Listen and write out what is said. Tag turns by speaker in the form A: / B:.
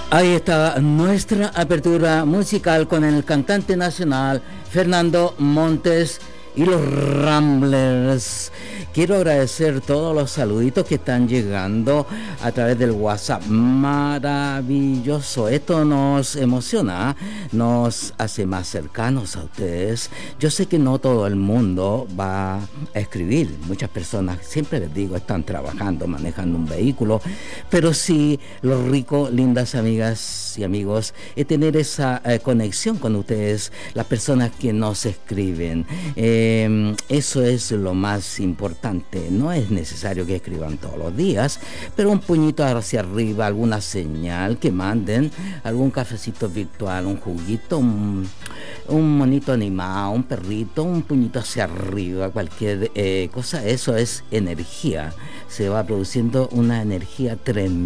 A: Ahí está nuestra apertura musical con el cantante nacional Fernando Montes y los Ramblers. Quiero agradecer todos los saluditos que están llegando a través del WhatsApp. Maravilloso. Esto nos emociona, nos hace más cercanos a ustedes. Yo sé que no todo el mundo va a escribir. Muchas personas, siempre les digo, están trabajando, manejando un vehículo. Pero sí, lo rico, lindas amigas y amigos, es tener esa conexión con ustedes, las personas que nos escriben. Eso es lo más importante. No es necesario que escriban todos los días, pero un puñito hacia arriba, alguna señal que manden, algún cafecito virtual, un juguito, un monito animado, un perrito, un puñito hacia arriba, cualquier cosa, eso es energía. Se va produciendo una energía tremenda.